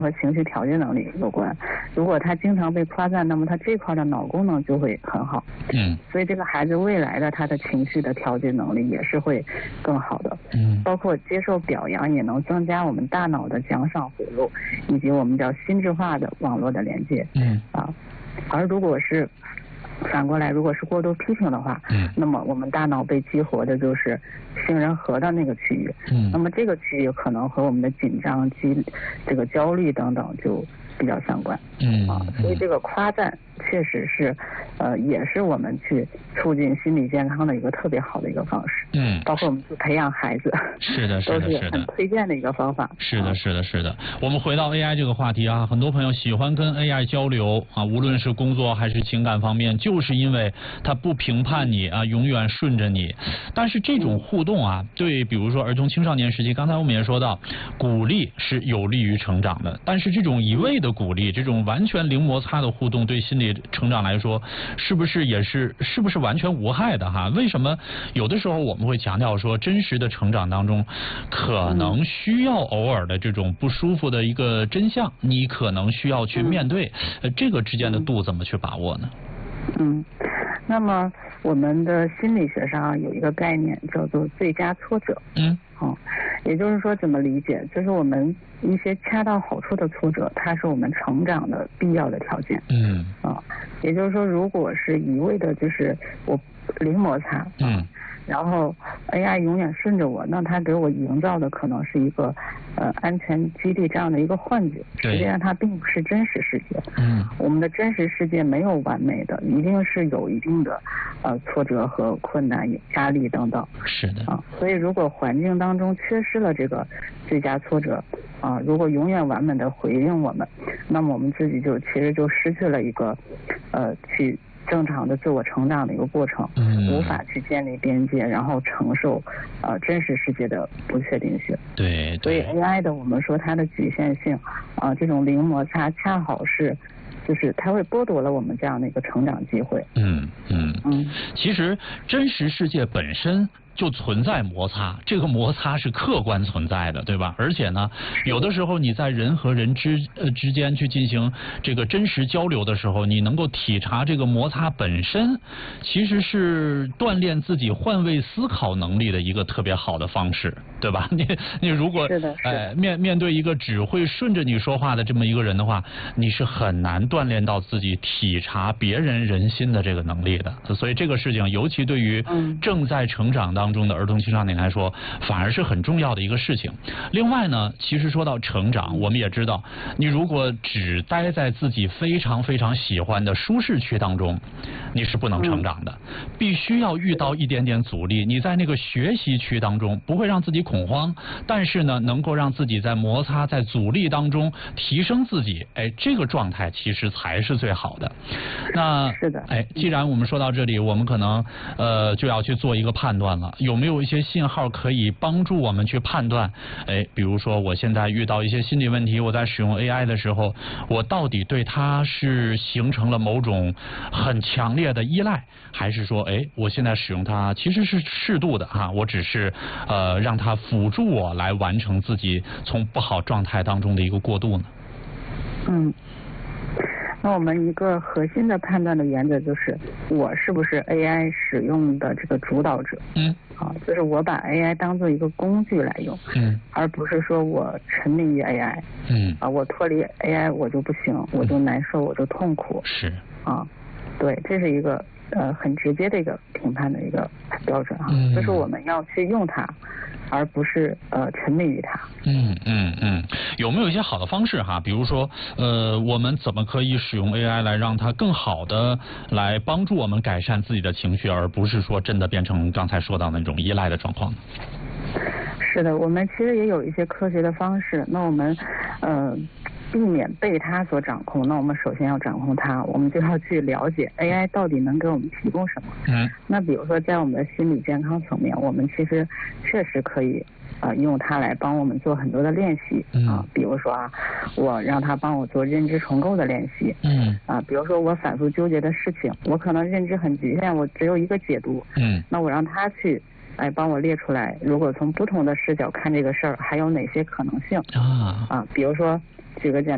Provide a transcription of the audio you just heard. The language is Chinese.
和情绪调节能力有关。如果他经常被夸赞，那么他这块的脑功能就会很好。所以这个孩子未来的他的情绪的调节能力也是会更好的。包括接受表扬也能增加我们大脑的奖赏回路，以及我们叫心智化的网络的连接。而如果是反过来，如果是过度批评的话，那么我们大脑被激活的就是杏仁核的那个区域。那么这个区域可能和我们的紧张、这个焦虑等等就比较相关。所以这个夸赞确实是，也是我们去促进心理健康的一个特别好的一个方式。包括我们去培养孩子， 是的， 都是很推荐的一个方法。 是的。我们回到 AI 这个话题啊，很多朋友喜欢跟 AI 交流啊，无论是工作还是情感方面，就是因为它不评判你啊，永远顺着你。但是这种互动啊，对比如说儿童青少年时期，刚才我们也说到，鼓励是有利于成长的，但是这种一味的鼓励，这种完全零摩擦的互动，对心理成长来说，是不是完全无害的哈？为什么有的时候我们会强调说，真实的成长当中，可能需要偶尔的这种不舒服的一个真相，你可能需要去面对，这个之间的度怎么去把握呢？ 那么我们的心理学上有一个概念叫做最佳挫折。也就是说怎么理解？就是我们一些恰到好处的挫折，它是我们成长的必要的条件。也就是说，如果是一味的就是我零摩擦，然后 AI 永远顺着我，那它给我营造的可能是一个安全基地这样的一个幻觉，实际上它并不是真实世界。我们的真实世界没有完美的，一定是有一定的挫折和困难、压力等等。 是的。 所以如果环境当中缺失了这个最佳挫折如果永远完美的回应我们，那么我们自己其实就失去了一个去正常的自我成长的一个过程，无法去建立边界，然后承受真实世界的不确定性。 对。 所以 AI 的我们说它的局限性这种零摩擦恰好是就是它会剥夺了我们这样的一个成长机会。 其实真实世界本身就存在摩擦，这个摩擦是客观存在的，对吧？而且呢，有的时候你在人和人之间去进行这个真实交流的时候，你能够体察这个摩擦本身，其实是锻炼自己换位思考能力的一个特别好的方式，对吧？你如果面对一个只会顺着你说话的这么一个人的话，你是很难锻炼到自己体察别人人心的这个能力的。所以这个事情，尤其对于正在成长当中的儿童青少年来说，反而是很重要的一个事情。另外呢，其实说到成长，我们也知道，你如果只待在自己非常非常喜欢的舒适区当中，你是不能成长的，必须要遇到一点点阻力。你在那个学习区当中不会让自己恐慌，但是呢，能够让自己在摩擦、在阻力当中提升自己，这个状态其实才是最好的。那是的， 既然我们说到这里，我们可能就要去做一个判断了。有没有一些信号可以帮助我们去判断？比如说我现在遇到一些心理问题，我在使用 AI 的时候，我到底对它是形成了某种很强烈的依赖，还是说，我现在使用它其实是适度的我只是让它辅助我来完成自己从不好状态当中的一个过渡呢？ 那我们一个核心的判断的原则就是，我是不是 AI 使用的这个主导者？就是我把 AI 当做一个工具来用，而不是说我沉迷于 AI，我脱离 AI 我就不行，我就难受，我就痛苦。 是对，这是一个很直接的一个评判的一个标准就是我们要去用它，而不是沉迷于它。 有没有一些好的方式比如说我们怎么可以使用 AI 来让它更好的来帮助我们改善自己的情绪，而不是说真的变成刚才说到那种依赖的状况？ 是的，我们其实也有一些科学的方式。那我们避免被它所掌控，那我们首先要掌控它，我们就要去了解 AI 到底能给我们提供什么。那比如说在我们的心理健康层面，我们其实确实可以用它来帮我们做很多的练习比如说我让它帮我做认知重构的练习。比如说我反复纠结的事情，我可能认知很局限，我只有一个解读。那我让它去帮我列出来，如果从不同的视角看这个事儿，还有哪些可能性比如说举个简单